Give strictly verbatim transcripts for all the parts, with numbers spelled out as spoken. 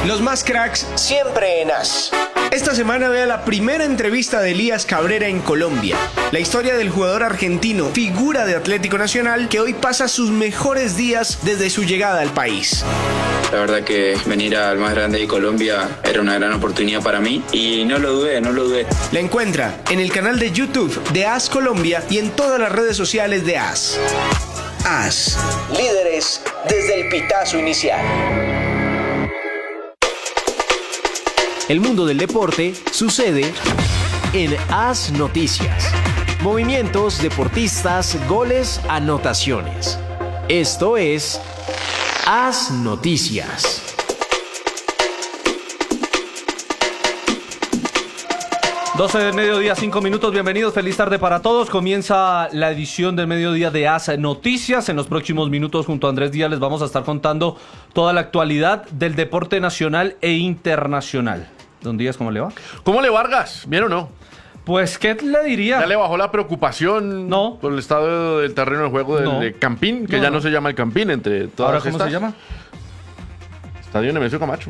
Los más cracks siempre en As. Esta semana vea la primera entrevista de Elías Cabrera en Colombia. La historia del jugador argentino, figura de Atlético Nacional, que hoy pasa sus mejores días desde su llegada al país. La verdad que venir al más grande de Colombia era una gran oportunidad para mí y no lo dudé, no lo dudé. La encuentra en el canal de YouTube de As Colombia y en todas las redes sociales de As. As, líderes desde el pitazo inicial. El mundo del deporte sucede en As Noticias. Movimientos, deportistas, goles, anotaciones. Esto es As Noticias. doce del mediodía, cinco minutos, bienvenidos, feliz tarde para todos. Comienza la edición del mediodía de As Noticias. En los próximos minutos junto a Andrés Díaz les vamos a estar contando toda la actualidad del deporte nacional e internacional. Don Díaz, ¿cómo le va? ¿Cómo le Vargas? ¿Bien o no? Pues, ¿qué le diría? ¿Ya le bajó la preocupación no. por el estado del terreno de juego del no. de Campín? Que no, ya no. no se llama el Campín entre todas ¿Ahora cómo estas? se llama? Estadio Nemesio Camacho.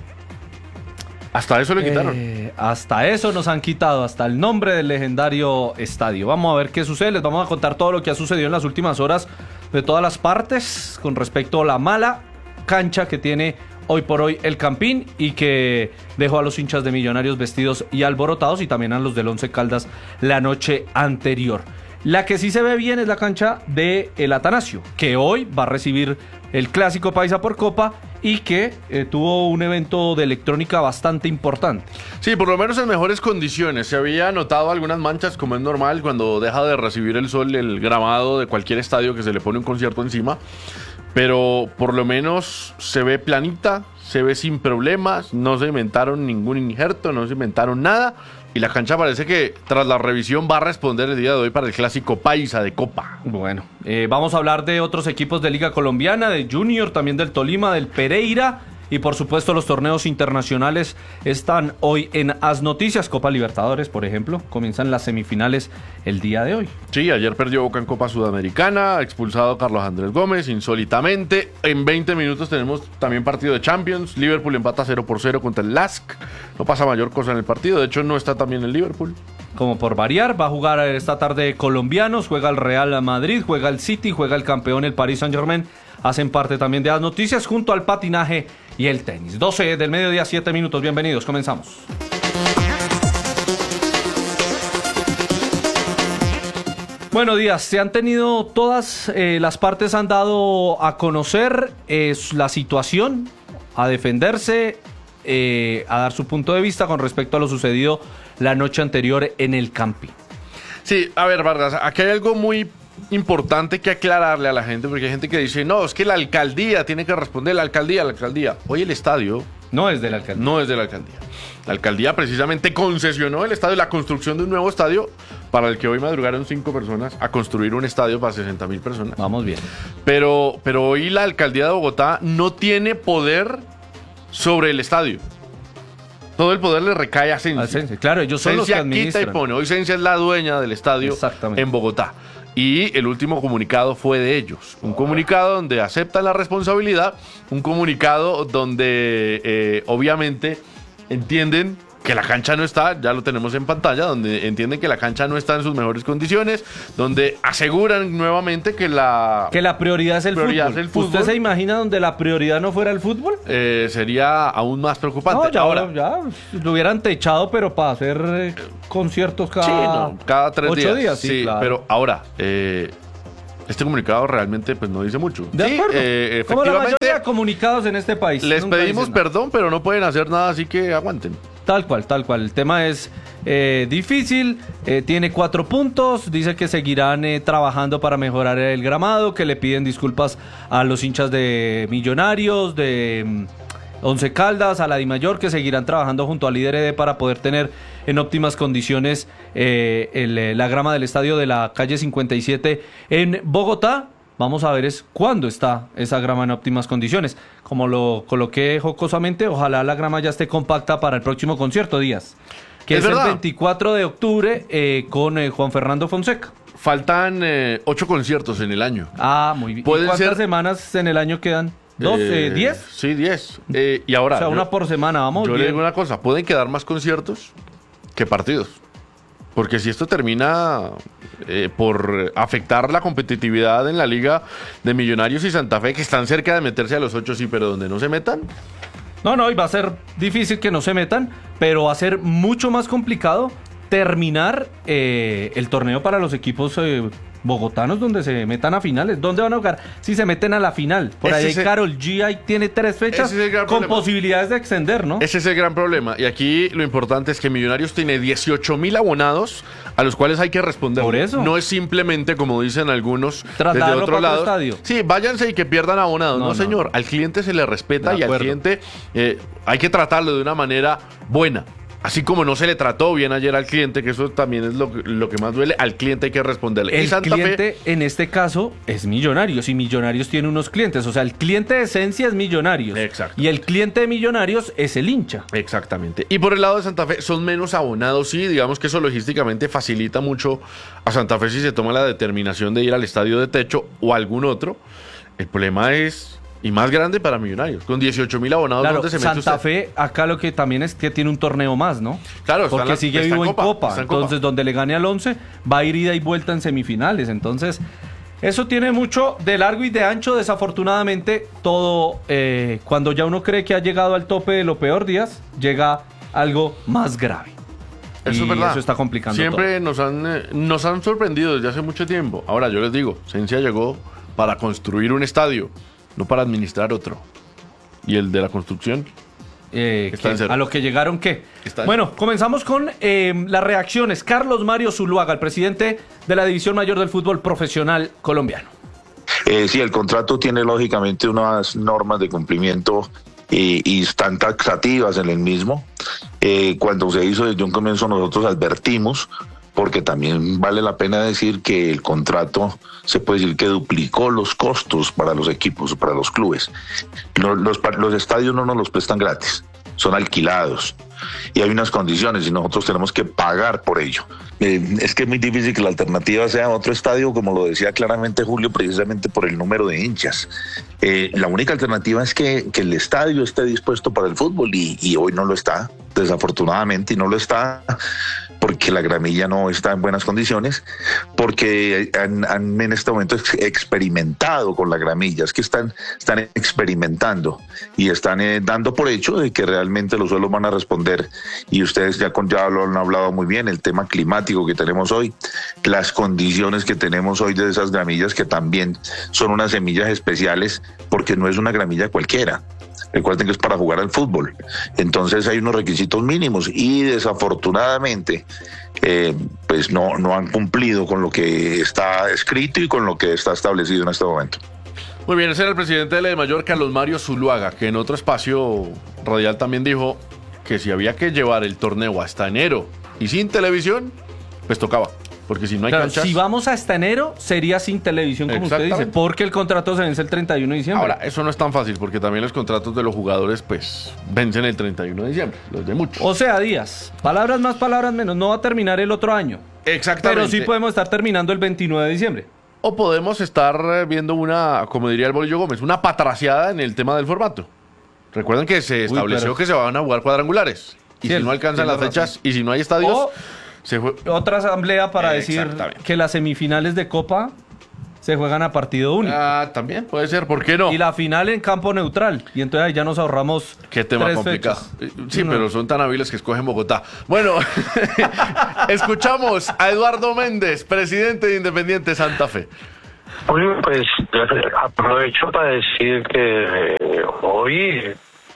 Hasta eso le quitaron. Eh, hasta eso nos han quitado, hasta el nombre del legendario estadio. Vamos a ver qué sucede, les vamos a contar todo lo que ha sucedido en las últimas horas de todas las partes con respecto a la mala cancha que tiene hoy por hoy el Campín y que dejó a los hinchas de Millonarios vestidos y alborotados y también a los del Once Caldas la noche anterior. La que sí se ve bien es la cancha de el Atanasio, que hoy va a recibir el Clásico Paisa por Copa y que eh, tuvo un evento de electrónica bastante importante. Sí, por lo menos en mejores condiciones. Se había notado algunas manchas, como es normal, cuando deja de recibir el sol el gramado de cualquier estadio que se le pone un concierto encima. Pero por lo menos se ve planita, se ve sin problemas, no se inventaron ningún injerto, no se inventaron nada. Y la cancha parece que tras la revisión va a responder el día de hoy para el Clásico Paisa de Copa. Bueno, eh, vamos a hablar de otros equipos de Liga Colombiana, de Junior, también del Tolima, del Pereira. Y por supuesto los torneos internacionales están hoy en As Noticias. Copa Libertadores, por ejemplo, comienzan las semifinales el día de hoy. Sí, ayer perdió Boca en Copa Sudamericana, expulsado Carlos Andrés Gómez, insólitamente. En veinte minutos tenemos también partido de Champions. Liverpool empata cero por cero contra el L A S K. No pasa mayor cosa en el partido, de hecho no está también el Liverpool. Como por variar, va a jugar esta tarde colombianos, juega el Real Madrid, juega el City, juega el campeón el Paris Saint-Germain. Hacen parte también de As Noticias junto al patinaje y el tenis. doce del mediodía, siete minutos. Bienvenidos, comenzamos. Bueno, Díaz, se han tenido todas eh, las partes han dado a conocer eh, la situación, a defenderse, eh, a dar su punto de vista con respecto a lo sucedido la noche anterior en el Campín. Sí, a ver, Vargas, aquí hay algo muy importante que aclararle a la gente, porque hay gente que dice, no, es que la alcaldía tiene que responder, la alcaldía, la alcaldía. Hoy el estadio no es de la alcaldía. No es de la alcaldía. La alcaldía precisamente concesionó el estadio, la construcción de un nuevo estadio para el que hoy madrugaron cinco personas a construir un estadio para sesenta mil personas. Vamos bien. Pero, pero hoy la alcaldía de Bogotá no tiene poder sobre el estadio. Todo el poder le recae a Cencia. A Cencia, claro, ellos son los que administran. Quita y pone. Hoy Cencia es la dueña del estadio en Bogotá. Y el último comunicado fue de ellos. Un comunicado donde aceptan la responsabilidad, un comunicado donde eh, obviamente entienden que la cancha no está, ya lo tenemos en pantalla, donde entienden que la cancha no está en sus mejores condiciones, donde aseguran nuevamente que la... Que la prioridad es el, prioridad fútbol. Es el fútbol. ¿Usted se imagina donde la prioridad no fuera el fútbol? Eh, sería aún más preocupante. No, ya, Ahora, ya lo hubieran techado, pero para hacer eh, conciertos cada, sí, no, cada tres ocho días. días. Sí, sí, claro. Pero ahora... Eh, Este comunicado realmente pues no dice mucho. De sí, acuerdo. Eh, Como la mayoría de comunicados en este país. Les Nunca pedimos dicen nada. perdón, pero no pueden hacer nada, así que aguanten. Tal cual, tal cual. El tema es eh, difícil, eh, tiene cuatro puntos, dice que seguirán eh, trabajando para mejorar el gramado, que le piden disculpas a los hinchas de Millonarios, de mm, Once Caldas, a la Dimayor, que seguirán trabajando junto al líder E D para poder tener en óptimas condiciones eh, el, la grama del estadio de la calle cincuenta y siete en Bogotá. Vamos a ver es cuándo está esa grama en óptimas condiciones. Como lo coloqué jocosamente, ojalá la grama ya esté compacta para el próximo concierto, Díaz, que es, es el veinticuatro de octubre eh, con eh, Juan Fernando Fonseca. Faltan eh, ocho conciertos en el año. Ah, muy bien. ¿Y cuántas ser... semanas en el año quedan? ¿Dos? Eh, Eh, ¿Diez? Sí, diez. Eh, y ahora... O sea, yo- una por semana, vamos Yo le bien. digo una cosa, pueden quedar más conciertos que partidos. Porque si esto termina eh, por afectar la competitividad en la liga de Millonarios y Santa Fe, que están cerca de meterse a los ocho, sí, pero donde no se metan, No, no, y va a ser difícil que no se metan, pero va a ser mucho más complicado terminar eh, el torneo para los equipos eh, bogotanos donde se metan a finales. ¿Dónde van a jugar? Si se meten a la final. Por Ese ahí es el- Karol G ahí tiene tres fechas Ese es el gran con problema. posibilidades de extender, ¿no? ese es el gran problema. Y aquí lo importante es que Millonarios tiene dieciocho mil abonados a los cuales hay que responder. Por eso. No es simplemente, como dicen algunos, desde Trasladarlo otro para lado. otro estadio. Sí, váyanse y que pierdan abonados. No, No, no. señor. Al cliente se le respeta De y al acuerdo. cliente eh, hay que tratarlo de una manera buena. Así como no se le trató bien ayer al cliente, que eso también es lo, que- lo que más duele, al cliente hay que responderle. Y El Santa Fe- cliente en este caso es Millonarios y Millonarios tiene unos clientes. O sea, el cliente de esencia es Millonarios. Exacto. Y el cliente de Millonarios es el hincha. Exactamente. Y por el lado de Santa Fe, son menos abonados, sí, digamos que eso logísticamente facilita mucho a Santa Fe si se toma la determinación de ir al estadio de techo o algún otro. El problema es, y más grande para Millonarios, con dieciocho mil abonados, Claro, ¿dónde se mete Santa usted? Fe acá lo que también es que tiene un torneo más, ¿no? Claro, está en porque la- sigue está en vivo en Copa, Copa. está en Copa. Entonces, donde le gane al once, va a ir ida y vuelta en semifinales. Entonces, eso tiene mucho de largo y de ancho. Desafortunadamente, todo, eh, cuando ya uno cree que ha llegado al tope de lo peor, Díaz, llega algo más grave. Eso Y es verdad. eso está complicando Siempre nos han, eh, nos han sorprendido desde hace mucho tiempo. Ahora, yo les digo, Cencia llegó para construir un estadio, no para administrar otro. Y el de la construcción, Eh, Está ¿qué? en cero. ¿A lo que llegaron qué? Está en- Bueno, comenzamos con eh, las reacciones. Carlos Mario Zuluaga, el presidente de la División Mayor del Fútbol Profesional Colombiano. Eh, sí, el contrato tiene lógicamente unas normas de cumplimiento y, y están taxativas en el mismo. Eh, cuando se hizo desde un comienzo nosotros advertimos, porque también vale la pena decir que el contrato se puede decir que duplicó los costos para los equipos, para los clubes. Los, los, los estadios no nos los prestan gratis, son alquilados y hay unas condiciones y nosotros tenemos que pagar por ello. Eh, es que es muy difícil que la alternativa sea otro estadio, como lo decía claramente Julio, precisamente por el número de hinchas. Eh, la única alternativa es que, que el estadio esté dispuesto para el fútbol y, y hoy no lo está, desafortunadamente, y no lo está porque la gramilla no está en buenas condiciones, porque han, han en este momento ex- experimentado con la gramilla, es que están, están experimentando y están eh, dando por hecho de que realmente los suelos van a responder, y ustedes ya, con, ya lo han hablado muy bien, el tema climático que tenemos hoy, las condiciones que tenemos hoy de esas gramillas, que también son unas semillas especiales, porque no es una gramilla cualquiera. Recuerden que es para jugar al fútbol. Entonces hay unos requisitos mínimos y desafortunadamente eh, pues no, no han cumplido con lo que está escrito y con lo que está establecido en este momento. Muy bien, ese era el presidente de la de Mayor, Carlos Mario Zuluaga, que en otro espacio radial también dijo que si había que llevar el torneo hasta enero y sin televisión, pues tocaba. Porque si no hay Claro, canchas... si vamos hasta enero, sería sin televisión, como usted dice, Exactamente. porque el contrato se vence el treinta y uno de diciembre. Ahora, eso no es tan fácil, porque también los contratos de los jugadores, pues, vencen el treinta y uno de diciembre, los de muchos. O sea, Díaz, palabras más, palabras menos, no va a terminar el otro año. Exactamente. Pero sí podemos estar terminando el veintinueve de diciembre. O podemos estar eh, viendo una, como diría el Bolillo Gómez, una patraciada en el tema del formato. Recuerden que se estableció pero- que se van a jugar cuadrangulares. Y Sí, si él no alcanzan tiene las fechas razón. y si no hay estadios, O se juega... otra asamblea para decir Exactamente. que las semifinales de Copa se juegan a partido único. Ah, también puede ser, ¿por qué no? Y la final en campo neutral. Y entonces ahí ya nos ahorramos Qué tema tres complicado. fechas. Sí, No. pero son tan hábiles que escogen Bogotá. Bueno, escuchamos a Eduardo Méndez, presidente de Independiente Santa Fe. Julio, pues aprovecho para decir que eh, hoy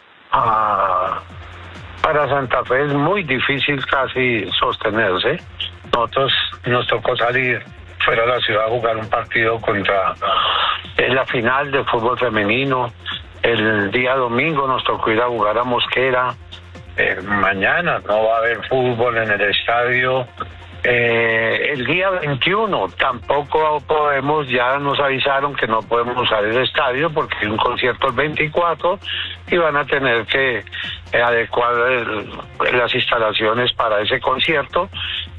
ah, para Santa Fe es muy difícil casi sostenerse. Nosotros nos tocó salir fuera de la ciudad a jugar un partido contra en la final de fútbol femenino. El día domingo nos tocó ir a jugar a Mosquera. Eh, mañana no va a haber fútbol en el estadio. Eh, el día veintiuno tampoco podemos, ya nos avisaron que no podemos usar el estadio porque hay un concierto el veinticuatro y van a tener que eh, adecuar el, las instalaciones para ese concierto.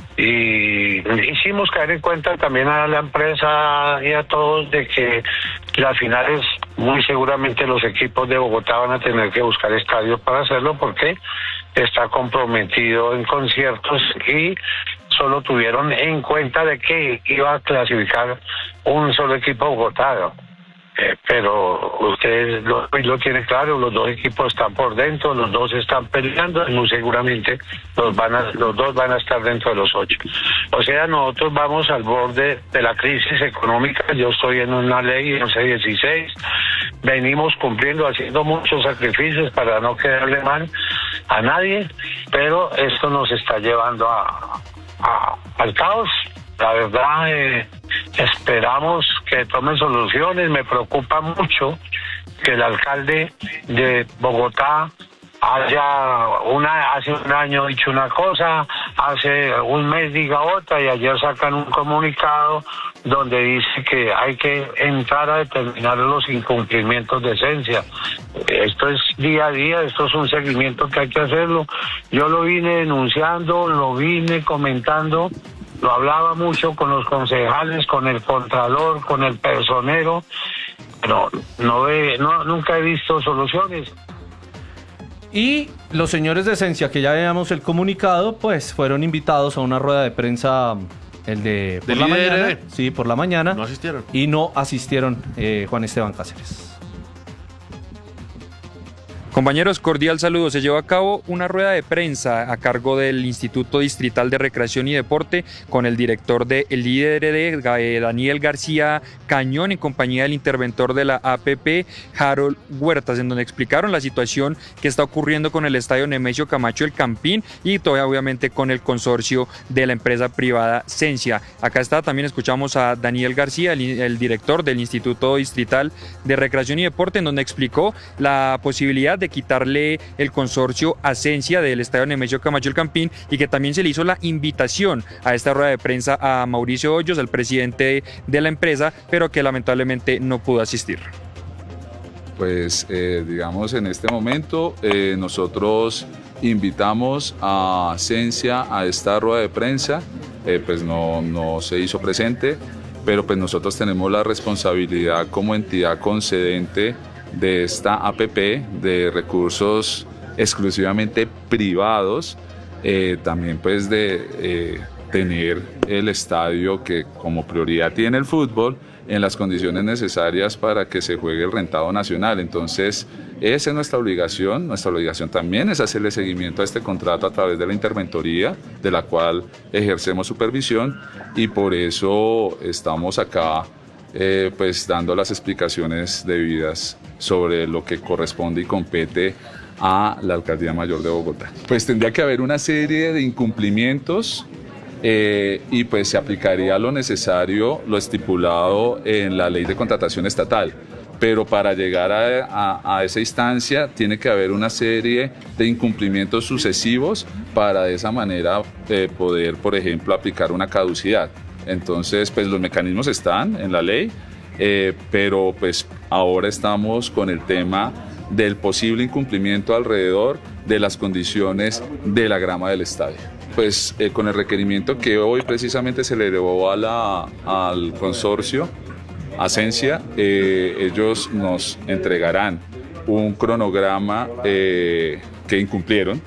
Y hicimos caer en cuenta también a la empresa y a todos de que las finales muy seguramente los equipos de Bogotá van a tener que buscar estadios para hacerlo porque está comprometido en conciertos y solo tuvieron en cuenta de que iba a clasificar un solo equipo bogotano. Eh, pero ustedes lo, lo tienen claro, los dos equipos están por dentro, los dos están peleando y muy seguramente los, van a, los dos van a estar dentro de los ocho. O sea, nosotros vamos al borde de la crisis económica. Yo estoy en una ley once dieciséis, venimos cumpliendo, haciendo muchos sacrificios para no quedarle mal a nadie, pero esto nos está llevando a, a, al caos. La verdad, eh, esperamos que tomen soluciones. Me preocupa mucho que el alcalde de Bogotá haya una, hace un año dicho una cosa, hace un mes diga otra, y ayer sacan un comunicado donde dice que hay que entrar a determinar los incumplimientos de esencia. Esto es día a día, esto es un seguimiento que hay que hacerlo. Yo lo vine denunciando, lo vine comentando, lo hablaba mucho con los concejales, con el contralor, con el personero, pero no, ve, no nunca he visto soluciones. Y los señores de Esencia, que ya veamos el comunicado, pues fueron invitados a una rueda de prensa, el de por ¿Del la I D R D? mañana. Sí, por la mañana. No asistieron. Y no asistieron eh, Juan Esteban Cáceres. Compañeros, cordial saludo. Se llevó a cabo una rueda de prensa a cargo del Instituto Distrital de Recreación y Deporte con el director del I D R D, Daniel García Cañón, en compañía del interventor de la A P P, Harold Huertas, en donde explicaron la situación que está ocurriendo con el estadio Nemesio Camacho El Campín y todavía obviamente con el consorcio de la empresa privada Sensia. Acá está, también escuchamos a Daniel García, el, el director del Instituto Distrital de Recreación y Deporte, en donde explicó la posibilidad de quitarle el consorcio a Sensia del estadio Nemesio Camacho El Campín, y que también se le hizo la invitación a esta rueda de prensa a Mauricio Hoyos, el presidente de la empresa, pero que lamentablemente no pudo asistir. Pues eh, digamos en este momento eh, nosotros invitamos a Sensia a esta rueda de prensa, eh, pues no, no se hizo presente, pero pues nosotros tenemos la responsabilidad como entidad concedente de esta A P P de recursos exclusivamente privados, eh, también pues de eh, tener el estadio que como prioridad tiene el fútbol en las condiciones necesarias para que se juegue el rentado nacional. Entonces esa es nuestra obligación. Nuestra obligación también es hacerle seguimiento a este contrato a través de la interventoría, de la cual ejercemos supervisión, y por eso estamos acá Eh, pues dando las explicaciones debidas sobre lo que corresponde y compete a la Alcaldía Mayor de Bogotá. Pues tendría que haber una serie de incumplimientos eh, y pues se aplicaría lo necesario, lo estipulado en la Ley de Contratación Estatal. Pero para llegar a, a, a esa instancia tiene que haber una serie de incumplimientos sucesivos para de esa manera eh, poder, por ejemplo, aplicar una caducidad. Entonces, pues los mecanismos están en la ley, eh, pero pues ahora estamos con el tema del posible incumplimiento alrededor de las condiciones de la grama del estadio. Pues eh, con el requerimiento que hoy precisamente se le elevó a la, al consorcio, a Sensia, eh, ellos nos entregarán un cronograma eh, que incumplieron.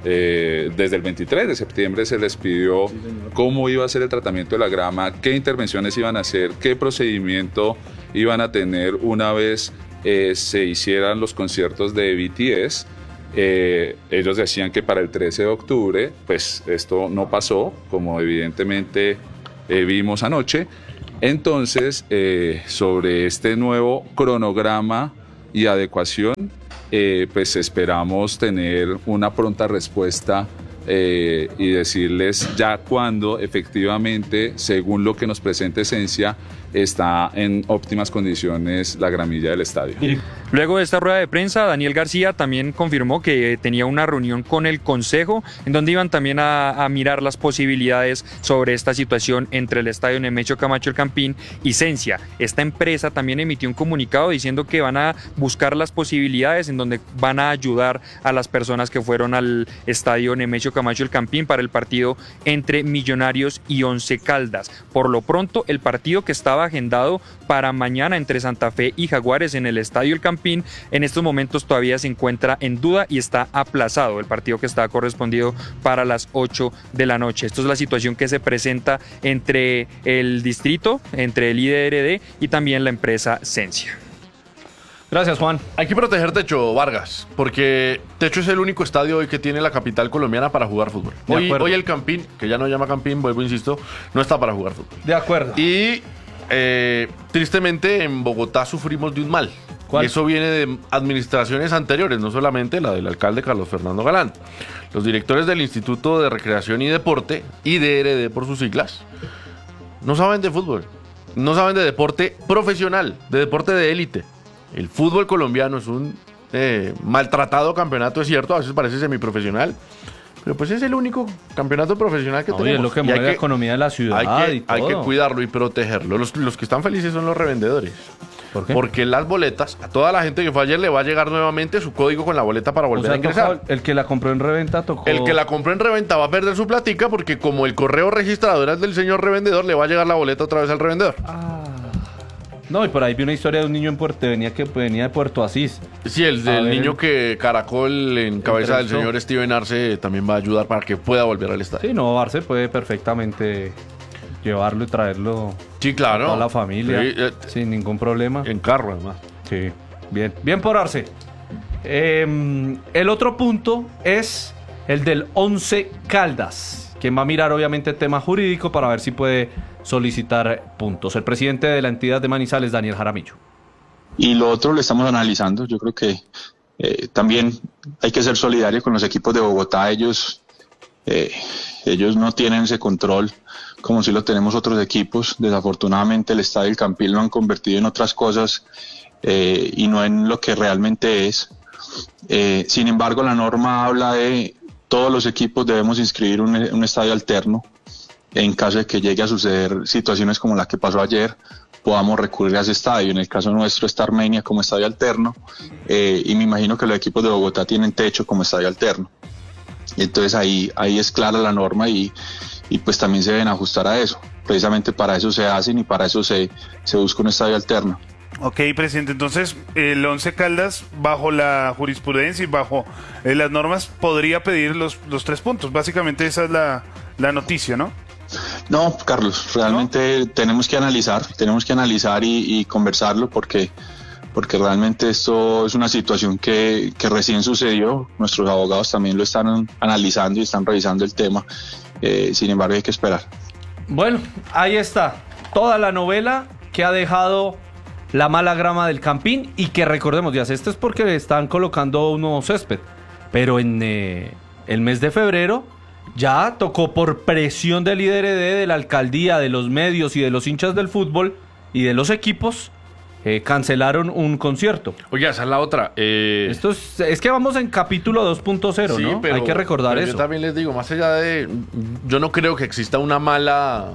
Eh, desde el veintitrés de septiembre se les pidió cómo iba a ser el tratamiento de la grama, qué intervenciones iban a hacer, qué procedimiento iban a tener una vez eh, se hicieran los conciertos de B T S. Eh, ellos decían que para el trece de octubre, pues esto no pasó, como evidentemente eh, vimos anoche. Entonces, eh, sobre este nuevo cronograma y adecuación, Eh, pues esperamos tener una pronta respuesta eh, y decirles ya cuándo efectivamente, según lo que nos presenta Esencia, está en óptimas condiciones la gramilla del estadio. Luego de esta rueda de prensa, Daniel García también confirmó que tenía una reunión con el Consejo, en donde iban también a, a mirar las posibilidades sobre esta situación entre el estadio Nemesio Camacho El Campín y Sensia. Esta empresa también emitió un comunicado diciendo que van a buscar las posibilidades en donde van a ayudar a las personas que fueron al estadio Nemesio Camacho El Campín para el partido entre Millonarios y Once Caldas. Por lo pronto, el partido que estaba estaba agendado para mañana entre Santa Fe y Jaguares en el Estadio El Campín, en estos momentos todavía se encuentra en duda y está aplazado el partido que estaba correspondido para las ocho de la noche. Esto es la situación que se presenta entre el distrito, entre el I D R D y también la empresa Sensia. Gracias, Juan. Hay que proteger Techo Vargas, porque Techo es el único estadio hoy que tiene la capital colombiana para jugar fútbol. Hoy, hoy el Campín, que ya no llama Campín, vuelvo, insisto, no está para jugar fútbol. De acuerdo. Y eh, tristemente en Bogotá sufrimos de un mal. ¿Cuál? Y eso viene de administraciones anteriores, no solamente la del alcalde Carlos Fernando Galán. Los directores del Instituto de Recreación y Deporte, I D R D por sus siglas, no saben de fútbol. No saben de deporte profesional, de deporte de élite. El fútbol colombiano es un eh, maltratado campeonato, es cierto, a veces parece semiprofesional, pero pues es el único campeonato profesional que Oye, tenemos. es lo que mueve la economía de la ciudad hay que, y todo. hay que cuidarlo y protegerlo. Los, los que están felices son los revendedores. ¿Por qué? Porque las boletas, a toda la gente que fue ayer le va a llegar nuevamente su código con la boleta para volver O sea, a ingresar. tocó- el que la compró en reventa tocó. El que la compró en reventa va a perder su platica porque como el correo registrador es del señor revendedor, le va a llegar la boleta otra vez al revendedor. No, y por ahí vi una historia de un niño en Puerto, venía que venía de Puerto Asís. Sí, el A del ver, niño que Caracol en cabeza del Entrevistó. señor Steven Arce también va a ayudar para que pueda volver al estadio. Sí, no, Arce puede perfectamente llevarlo y traerlo Sí, claro. a toda la familia Sí, eh, sin ningún problema. en carro, además. Sí, bien, bien por Arce. Eh, el otro punto es el del Once Caldas, quien va a mirar obviamente el tema jurídico para ver si puede solicitar puntos. El presidente de la entidad de Manizales, Daniel Jaramillo. Y lo otro lo estamos analizando. Yo creo que eh, también hay que ser solidario con los equipos de Bogotá. Ellos, eh, ellos no tienen ese control como si lo tenemos otros equipos. Desafortunadamente el Estadio El Campín lo han convertido en otras cosas eh, y no en lo que realmente es. Eh, sin embargo, la norma habla de todos los equipos debemos inscribir un, un estadio alterno. En caso de que llegue a suceder situaciones como la que pasó ayer, podamos recurrir a ese estadio. En el caso nuestro está Armenia como estadio alterno eh, y me imagino que los equipos de Bogotá tienen Techo como estadio alterno. Entonces ahí, ahí es clara la norma y, y pues también se deben ajustar a eso. Precisamente para eso se hacen y para eso se, se busca un estadio alterno. Ok, presidente, entonces el Once Caldas, bajo la jurisprudencia y bajo eh, las normas, podría pedir los, los tres puntos. Básicamente esa es la, la noticia, ¿no? No, Carlos, realmente ¿No? tenemos que analizar, tenemos que analizar y, y conversarlo porque, porque realmente esto es una situación que, que recién sucedió. Nuestros abogados también lo están analizando y están revisando el tema. Eh, sin embargo, hay que esperar. Bueno, ahí está toda la novela que ha dejado la mala grama del Campín y que recordemos, ya esto es porque le están colocando un nuevo césped, pero en eh, el mes de febrero ya tocó por presión del I D R D, de la alcaldía, de los medios y de los hinchas del fútbol y de los equipos, eh, cancelaron un concierto. Oye, esa es la otra. Eh... Esto es, es que vamos en capítulo dos punto cero, sí, ¿no? Pero, hay que recordar pero eso. Yo también les digo, más allá de... Yo no creo que exista una mala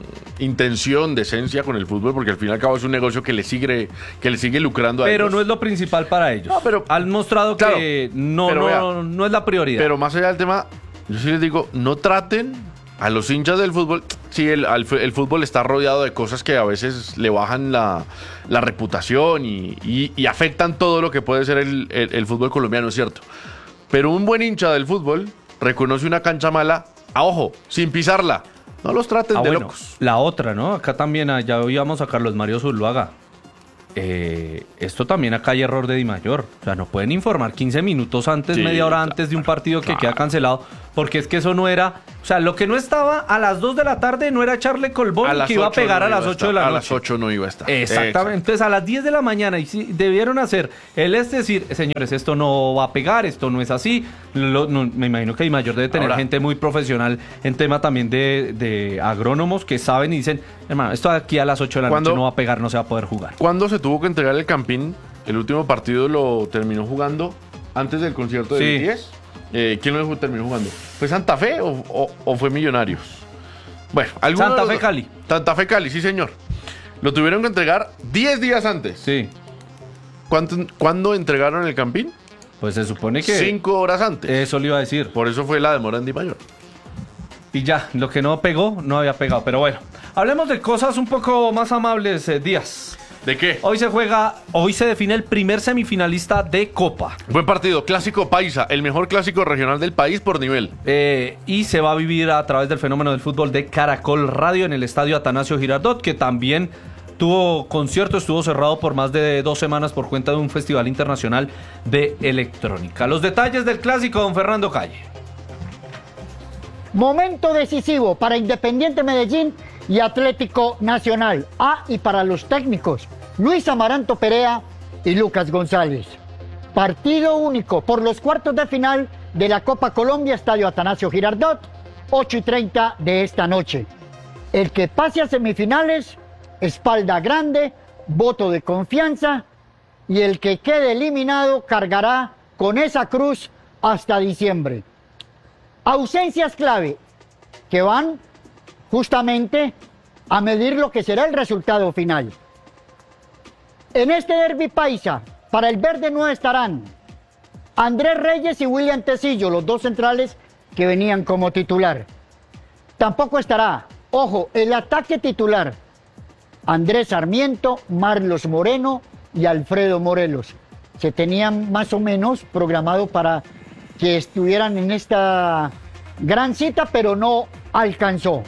intención de esencia con el fútbol, porque al fin y al cabo es un negocio que le sigue, que le sigue lucrando a pero ellos. No es lo principal para ellos. No, pero, han mostrado claro, que no, no, vea, no es la prioridad. Pero más allá del tema, yo sí les digo, no traten a los hinchas del fútbol. Sí, el, el fútbol está rodeado de cosas que a veces le bajan la, la reputación y, y, y afectan todo lo que puede ser el, el, el fútbol colombiano, es cierto. Pero un buen hincha del fútbol reconoce una cancha mala, a ojo, sin pisarla. No los traten ah, de bueno, locos. La otra, ¿no? Acá también, ya oíamos a Carlos Mario Zuluaga. Eh, esto también acá hay error de Di Mayor. O sea, no pueden informar quince minutos antes, sí, media hora antes de un partido que claro. queda cancelado. Porque es que eso no era... O sea, lo que no estaba a las dos de la tarde no era echarle colbón que iba a pegar no a las ocho de la noche. A las ocho no iba a estar. Exactamente. Exacto. Entonces a las diez de la mañana y si debieron hacer el es decir, señores, esto no va a pegar, esto no es así. Lo, no, me imagino que Di Mayor debe tener Ahora, gente muy profesional en tema también de, de agrónomos que saben y dicen, hermano, esto aquí a las ocho de la noche no va a pegar, no se va a poder jugar. ¿Cuándo se tuvo que entregar el Campín? El último partido lo terminó jugando antes del concierto de sí. diez. Eh, ¿Quién lo terminó jugando? ¿Fue Santa Fe o, o, o fue Millonarios? Bueno, Santa Fe Cali. Santa Fe Cali, sí señor. Lo tuvieron que entregar diez días antes. Sí. ¿Cuánto, ¿Cuándo entregaron el Campín? Pues se supone que... Cinco horas antes. Eso le iba a decir. Por eso fue la demora en Di Mayor. y ya, lo que no pegó, no había pegado. Pero bueno, hablemos de cosas un poco más amables, eh, Díaz. ¿De qué? Hoy se juega, hoy se define el primer semifinalista de Copa. Buen partido, Clásico Paisa, el mejor clásico regional del país por nivel. Eh, y se va a vivir a través del fenómeno del fútbol de Caracol Radio en el estadio Atanasio Girardot, que también tuvo concierto, estuvo cerrado por más de dos semanas por cuenta de un festival internacional de electrónica. Los detalles del clásico, don Fernando Calle. Momento decisivo para Independiente Medellín y Atlético Nacional. Ah, y para los técnicos, Luis Amaranto Perea y Lucas González. Partido único por los cuartos de final de la Copa Colombia, Estadio Atanasio Girardot, ocho y treinta de esta noche. El que pase a semifinales, espalda grande, voto de confianza, y el que quede eliminado cargará con esa cruz hasta diciembre. Ausencias clave que van justamente a medir lo que será el resultado final. En este derbi paisa, para el verde no estarán Andrés Reyes y William Tecillo, los dos centrales que venían como titular. Tampoco estará, ojo, el ataque titular, Andrés Sarmiento, Marlos Moreno y Alfredo Morelos. Se tenían más o menos programado para que estuvieran en esta gran cita, pero no alcanzó.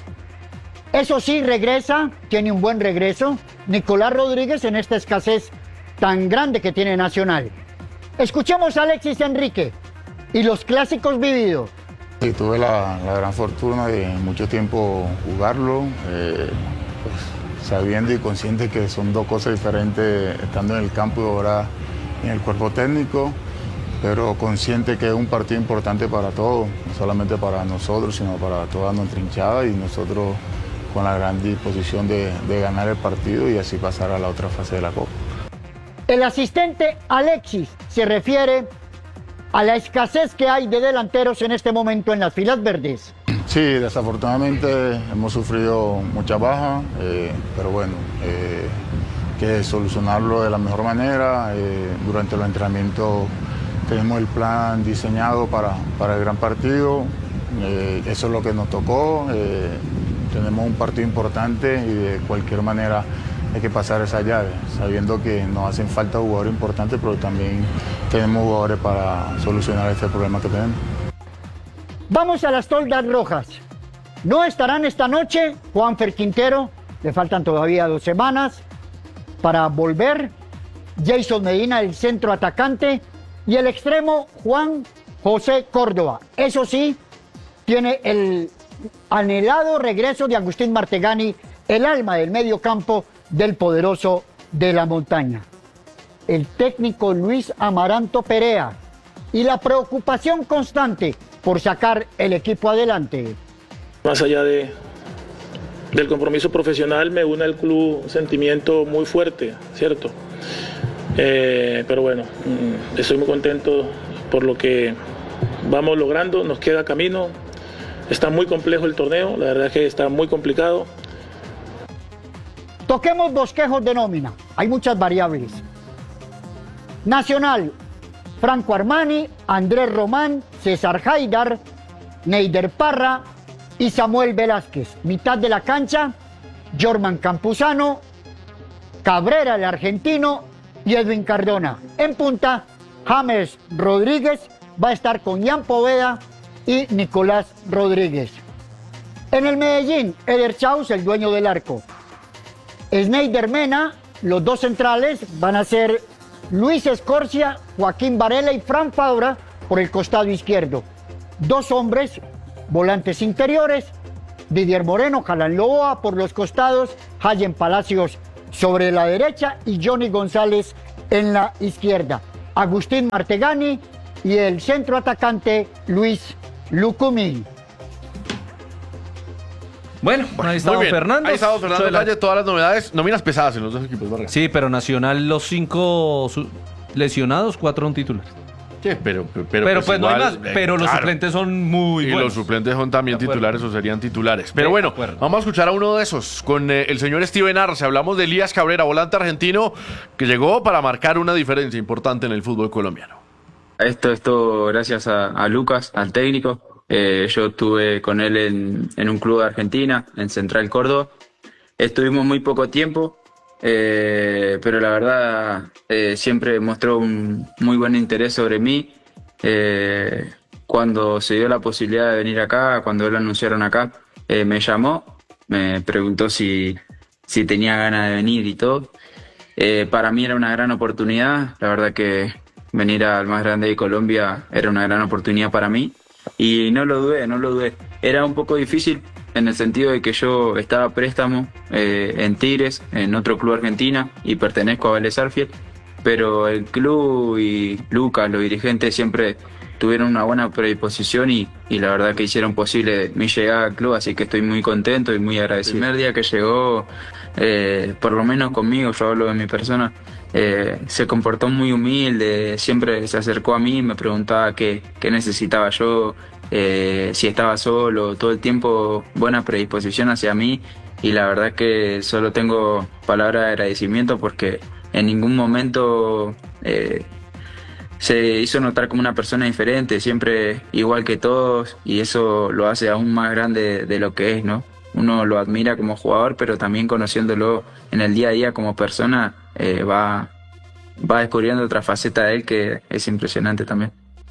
Eso sí, regresa, tiene un buen regreso, Nicolás Rodríguez en esta escasez tan grande que tiene Nacional. Escuchemos a Alexis Enrique y los clásicos vividos. Sí, tuve la, la gran fortuna de mucho tiempo jugarlo, eh, pues, sabiendo y consciente que son dos cosas diferentes, estando en el campo y ahora en el cuerpo técnico, pero consciente que es un partido importante para todos, no solamente para nosotros, sino para toda nuestra hinchada, y nosotros con la gran disposición de, de ganar el partido y así pasar a la otra fase de la Copa. El asistente Alexis se refiere a la escasez que hay de delanteros en este momento en las filas verdes. Sí, desafortunadamente hemos sufrido mucha baja, eh, pero bueno, eh, que solucionarlo de la mejor manera. Eh, durante los entrenamientos tenemos el plan diseñado para, para el gran partido, eh, eso es lo que nos tocó. Eh, tenemos un partido importante y de cualquier manera hay que pasar esa llave, sabiendo que nos hacen falta jugadores importantes, pero también tenemos jugadores para solucionar este problema que tenemos. Vamos a las toldas rojas. No estarán esta noche Juanfer Quintero, le faltan todavía dos semanas para volver. Jason Medina, el centro atacante, y el extremo Juan José Córdoba. Eso sí, tiene el anhelado regreso de Agustín Martegani, el alma del medio campo del poderoso de la montaña. El técnico Luis Amaranto Perea y la preocupación constante por sacar el equipo adelante. Más allá de, del compromiso profesional, me une al club un sentimiento muy fuerte, ¿cierto? Eh, pero bueno, estoy muy contento por lo que vamos logrando, nos queda camino. Está muy complejo el torneo, la verdad es que está muy complicado. Toquemos bosquejos de nómina, hay muchas variables. Nacional, Franco Armani, Andrés Román, César Haidar, Neider Parra y Samuel Velázquez. Mitad de la cancha, Jorman Campuzano, Cabrera el argentino y Edwin Cardona. En punta, James Rodríguez va a estar con Ian Poveda y Nicolás Rodríguez. En el Medellín, Eder Chaus, el dueño del arco. Sneider Mena, los dos centrales van a ser Luis Escorcia, Joaquín Varela y Fran Fabra por el costado izquierdo. Dos hombres, volantes interiores, Didier Moreno, Jalan Loboa por los costados, Hayen Palacios sobre la derecha y Johnny González en la izquierda. Agustín Martegani y el centro atacante Luis Lucumí. Bueno, ahí está Muy don bien. Fernando. Ahí está don Fernando Soy la- Calle, todas las novedades, nóminas pesadas en los dos equipos, Vargas. Sí, pero Nacional, los cinco su- lesionados, cuatro un titular. Sí, pero, pero, Pero, pues, no hay igual, más. eh, Pero los claro. suplentes son muy Y buenos. los suplentes son también De acuerdo. titulares o serían titulares. Pero De bueno, acuerdo. vamos a escuchar a uno de esos con eh, el señor Steven Arce. Hablamos de Elías Cabrera, volante argentino, que llegó para marcar una diferencia importante en el fútbol colombiano. Esto, esto gracias a, a Lucas, al técnico, Eh, yo estuve con él en, en un club de Argentina, en Central Córdoba. Estuvimos muy poco tiempo, eh, pero la verdad eh, siempre mostró un muy buen interés sobre mí. Eh, cuando se dio la posibilidad de venir acá, cuando lo anunciaron acá, eh, me llamó, me preguntó si, si tenía ganas de venir y todo. Eh, para mí era una gran oportunidad, la verdad que venir al más grande de Colombia era una gran oportunidad para mí y no lo dudé, no lo dudé. Era un poco difícil en el sentido de que yo estaba a préstamo eh, en Tigres, en otro club argentina, y pertenezco a Vélez Sarsfield, pero el club y Lucas, los dirigentes, siempre tuvieron una buena predisposición y, y la verdad que hicieron posible mi llegada al club, así que estoy muy contento y muy agradecido. El primer día que llegó, eh, por lo menos conmigo, yo hablo de mi persona, eh, se comportó muy humilde, siempre se acercó a mí, me preguntaba qué, qué necesitaba yo, eh, si estaba solo, todo el tiempo buena predisposición hacia mí, y la verdad que solo tengo palabras de agradecimiento porque en ningún momento eh, se hizo notar como una persona diferente, siempre igual que todos, y eso lo hace aún más grande de lo que es, ¿no? Uno lo admira como jugador, pero también conociéndolo en el día a día como persona, eh, va, va descubriendo otra faceta de él que es impresionante también.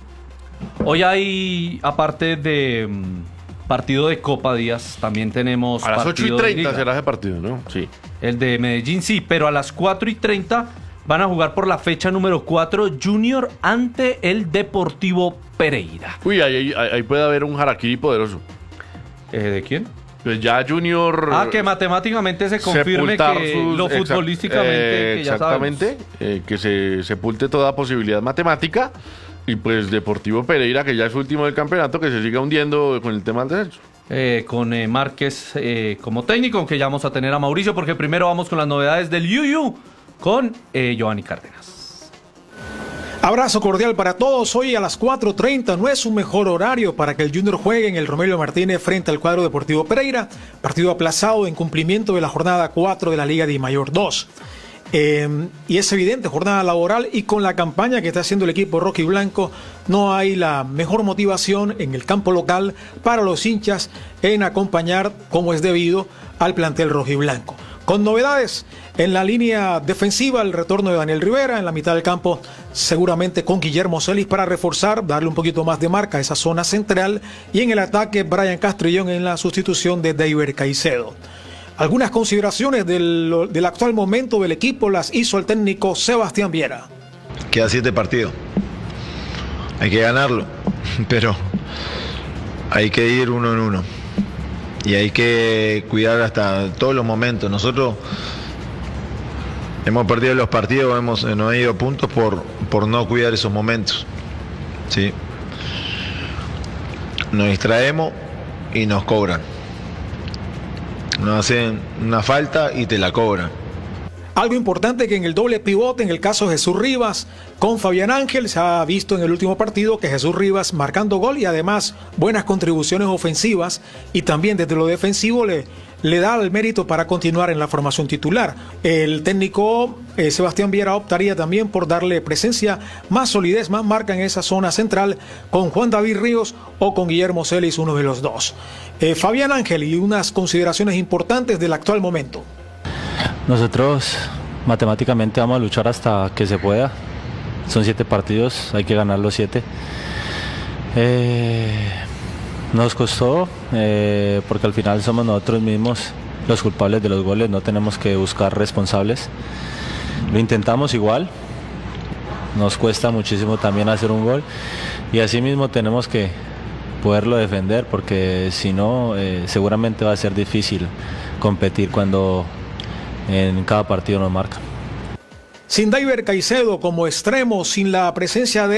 Hoy hay, aparte de mm, partido de Copa, Díaz, también tenemos a las ocho y partido de treinta Liga. será ese partido, ¿no? Sí. El de Medellín sí, pero a las cuatro y treinta van a jugar por la fecha número cuatro Junior ante el Deportivo Pereira. Uy, ahí, ahí, ahí puede haber un harakiri poderoso. Eh, ¿De quién? Pues ya Junior... Ah, que matemáticamente se confirme que sus, lo futbolísticamente, eh, que ya exactamente, eh, que se sepulte toda posibilidad matemática, y pues Deportivo Pereira, que ya es último del campeonato, que se siga hundiendo con el tema del descenso. Eh, con eh, Márquez eh, como técnico, aunque ya vamos a tener a Mauricio, porque primero vamos con las novedades del Yuyu con eh, Giovanni Cárdenas. Abrazo cordial para todos. Hoy a las cuatro treinta no es un mejor horario para que el Junior juegue en el Romelio Martínez frente al cuadro Deportivo Pereira, partido aplazado en cumplimiento de la jornada cuatro de la Liga de Mayor dos. Eh, y es evidente, jornada laboral, y con la campaña que está haciendo el equipo rojiblanco, no hay la mejor motivación en el campo local para los hinchas en acompañar como es debido al plantel rojiblanco. Con novedades en la línea defensiva, el retorno de Daniel Rivera, en la mitad del campo seguramente con Guillermo Celis para reforzar, darle un poquito más de marca a esa zona central, y en el ataque Brian Castrillón en la sustitución de Deiber Caicedo. Algunas consideraciones del, del actual momento del equipo las hizo el técnico Sebastián Viera. Queda siete partidos, hay que ganarlo, pero hay que ir uno en uno. Y hay que cuidar hasta todos los momentos. Nosotros hemos perdido los partidos, hemos, nos han ido puntos por, por no cuidar esos momentos. ¿Sí? Nos distraemos y nos cobran. Nos hacen una falta y te la cobran. Algo importante que en el doble pivote, en el caso de Jesús Rivas con Fabián Ángel, se ha visto en el último partido que Jesús Rivas marcando gol y además buenas contribuciones ofensivas, y también desde lo defensivo le, le da el mérito para continuar en la formación titular. El técnico eh, Sebastián Viera optaría también por darle presencia, más solidez, más marca en esa zona central con Juan David Ríos o con Guillermo Celis, uno de los dos. Eh, Fabián Ángel, y unas consideraciones importantes del actual momento. Nosotros matemáticamente vamos a luchar hasta que se pueda. Son siete partidos, hay que ganar los siete. Eh, nos costó eh, porque al final somos nosotros mismos los culpables de los goles, no tenemos que buscar responsables. Lo intentamos igual, nos cuesta muchísimo también hacer un gol, y así mismo tenemos que poderlo defender, porque si no eh, seguramente va a ser difícil competir cuando en cada partido nos marca. Sin Deiber Caicedo como extremo, sin la presencia de